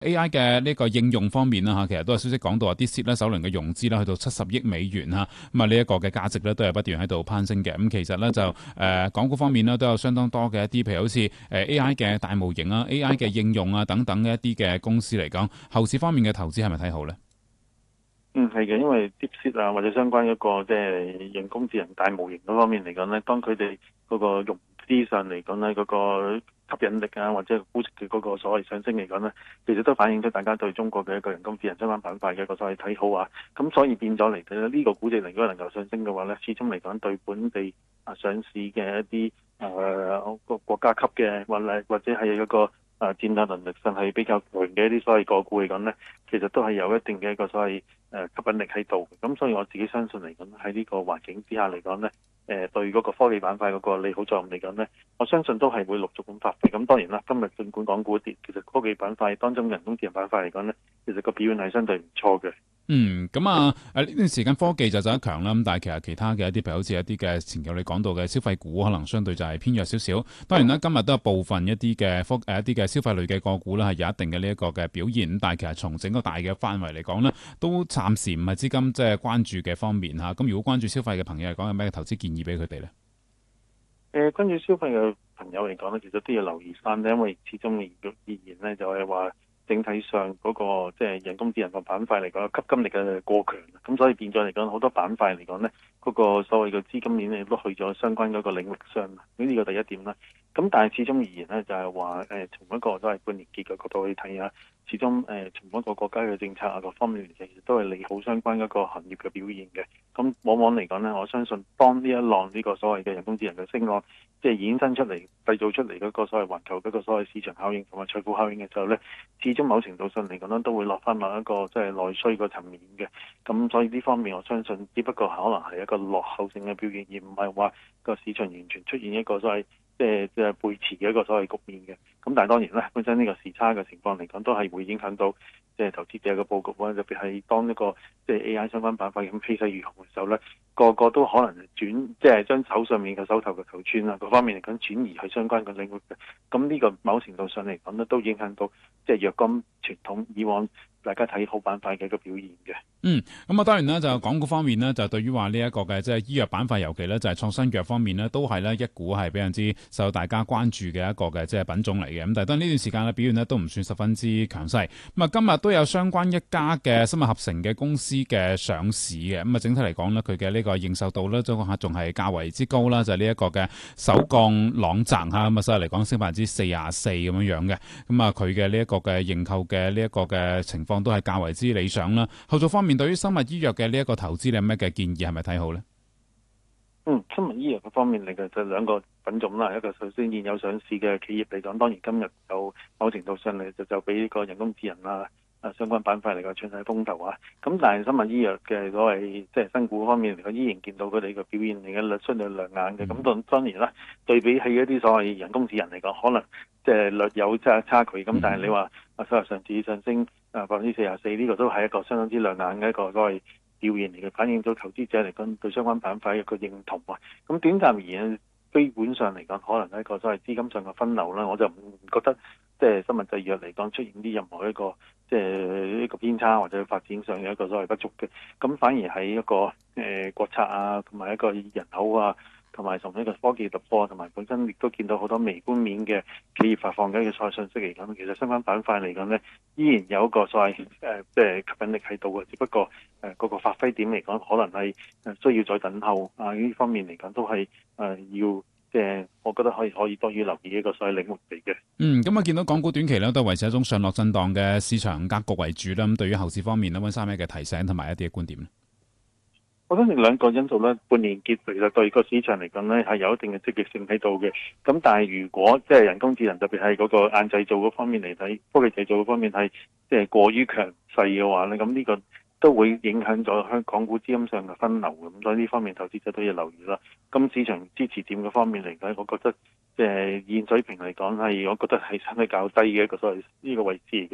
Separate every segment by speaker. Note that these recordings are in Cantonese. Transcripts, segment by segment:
Speaker 1: AI 嘅呢個應用方面啦嚇，其實都有消息講到話啲 seed 咧首輪嘅融資啦，去到70億美元嚇，咁啊呢一個嘅價值咧都係不斷喺度攀升嘅。咁其實咧就港股方面咧都有相當多嘅一啲，譬如好似AI 嘅大模型啊、AI 嘅應用啊等等嘅一啲嘅公司嚟講，後市方面嘅投資係咪睇好咧？
Speaker 2: 係嘅，因為 DeepSeek 啊或者相關一個即係人工智能大模型嗰方面嚟講咧，當佢哋嗰個融資上嚟講咧，嗰個吸引力啊或者估值嘅嗰個所謂上升嚟講咧，其實都反映咗大家對中國嘅一個人工智能相關板塊嘅一個所謂睇好啊。咁所以變咗嚟睇咧，呢個估值如果能夠上升嘅話咧，始終嚟講對本地上市嘅一啲個國家級嘅或者係一個戰略能力上係比較強嘅一啲所謂個股嚟講咧，其實都係有一定嘅一個所謂吸引力喺度。咁所以我自己相信嚟講喺呢個環境之下嚟講咧，對嗰個科技板塊嗰個利好作用嚟講咧，我相信都係會陸續咁發揮。咁當然啦，今日儘管港股跌，其實科技板塊當中人工智能板塊嚟講咧，其實個表現係相對唔錯嘅。
Speaker 1: 咁呢段時間科技就走得強啦，咁但係其實其他嘅一啲，譬如好似一啲嘅前頭你講到嘅消費股，可能相對就係偏弱少少。當然啦，今日都有部分一啲嘅一啲嘅消費類嘅個股啦，係有一定嘅呢一個嘅表現。咁但係其實從整個大嘅範圍嚟講呢，都暫時唔係資金即係關注嘅方面嚇。咁如果關注消費嘅朋友嚟講，有咩投資建議俾佢哋呢？
Speaker 2: 關注消費嘅朋友嚟講咧，其實都要留意翻咧，因為始終而言咧，就係話整體上嗰個即係人工智能個板塊嚟講，吸金力嘅過強，咁所以變咗嚟講，好多板塊嚟講咧，嗰個所謂嘅資金鏈咧都去咗相關嗰個領域上，呢個第一點啦。咁但係始終而言咧，就係話從一個都係半年結嘅角度去睇下，始終從一個國家嘅政策啊各方面嚟講，其實都係利好相關嗰個行業嘅表現嘅。咁往往嚟講咧，我相信當呢一浪呢個所謂嘅人工智能嘅升浪，即係衍生出嚟、製造出嚟嗰個所謂環球嗰個所謂市場效應同埋財富效應嘅時候咧，始終某程度上嚟講咧，都會落翻某一個即係內需個層面嘅。咁所以呢方面，我相信只不過可能係一個落後性嘅表現，而唔係話個市場完全出現一個所謂即係背馳嘅一個所謂局面嘅。咁但係當然咧，本身呢個時差嘅情況嚟講，都係會影響到即係投資者嘅佈局啦。特別係當一個即係 AI 相關板塊咁氣勢如虹嘅時候咧，個個都可能轉即係將手上面嘅手頭嘅頭寸啊各方面嚟講轉移去相關嘅領域嘅。咁呢個某程度上嚟講咧，都影響到即係若干傳統以往大家睇好板塊嘅一個表現嘅。
Speaker 1: 咁當然啦，就港股方面呢，就對於話呢一個嘅即係醫藥板塊，尤其咧就係創新藥方面呢，都係咧一股係比較之受到大家關注嘅一個嘅即係品種嚟嘅。咁但係當呢段時間嘅表現呢，都唔算十分之強勢。咁今日都有相關一家嘅生物合成嘅公司嘅上市嘅。咁整體嚟講呢，佢嘅呢個認受度呢，仲係較為之高啦。就係呢一個嘅首鋼朗澤嚇，咁所以嚟講升44%咁樣嘅。咁佢嘅呢一個嘅認購嘅呢一個嘅情況都係較為之理想啦。後續方面，對於生物醫藥嘅呢一個投資，你有咩嘅建議？係咪睇好呢？
Speaker 2: 生物醫藥嘅方面嚟嘅就兩個品種啦。一個首先現有上市嘅企業嚟講，當然今日有某程度上嚟就俾呢個人工智能相關板塊嚟個搶曬風頭啊。咁但係生物醫藥嘅所謂即係新股方面嚟講，依然見到佢哋嘅表現嚟嘅相對亮眼嘅。咁當然啦，對比起一啲所謂人工智能嚟講，可能即係略有差距。咁但係你話收入上市上升44%，呢個都係一個相當之亮眼嘅一個所謂表現嚟嘅，反映到投資者嚟講對相關板塊一個認同啊。咁短暫而言，基本上嚟講，可能係一個所謂資金上嘅分流啦。我就唔覺得即係生物製藥嚟講出現啲任何一個即係一個偏差或者發展上有一個所謂不足嘅。咁反而係一個國策啊，同埋一個人口啊，同埋從呢個科技突破，同埋本身亦都見到好多微觀面嘅企業發放嘅一個所謂信息嚟講，其實相關板塊嚟講呢，依然有一個所謂即係吸引力喺度嘅，只不過嗰個發揮點嚟講，可能係需要再等候呢方面嚟講都係要即係我覺得可以多於留意一個所謂領域嚟嘅。
Speaker 1: 咁見到港股短期咧都維持一種上落震盪嘅市場格局為主啦。咁對於後市方面咧，溫生咩嘅提醒同埋一啲嘅觀點咧？
Speaker 2: 我相信兩個因素咧，半年結其實對個市場嚟講咧係有一定嘅積極性喺度嘅。咁但係如果即係人工智能，特別係嗰個硬製造嗰方面嚟睇，科技製造嗰方面係即係過於強勢嘅話咧，咁呢個都會影響咗香港股資金上嘅分流嘅。咁所以呢方面投資者都要留意啦。咁市場支持點嘅方面嚟講，我覺得即係現水平嚟講係，我覺得係相對較低嘅一個所謂呢個位置嚟嘅。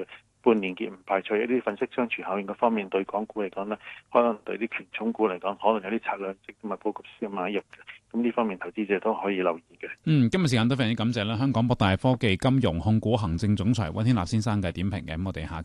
Speaker 2: 半年結，唔排除一啲粉飾櫥窗效應嘅方面對港股嚟講呢，可能對啲權重股嚟講，可能有啲策略性同埋佈局先買入嘅。咁呢方面投資者都可以留意嘅。
Speaker 1: 今日時間都非常之感謝啦，香港博大科技金融控股行政總裁溫天納先生嘅點評嘅，咁我哋下期